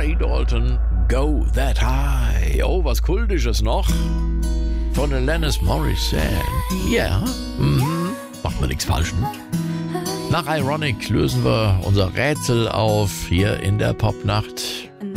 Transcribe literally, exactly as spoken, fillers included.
Ray Dalton, Go That High. Oh, was Kultisches noch. Von Alanis Morissette. Ja, yeah. mhm. Macht man nichts falsch, ne? Nach Ironic lösen wir unser Rätsel auf hier in der Popnacht.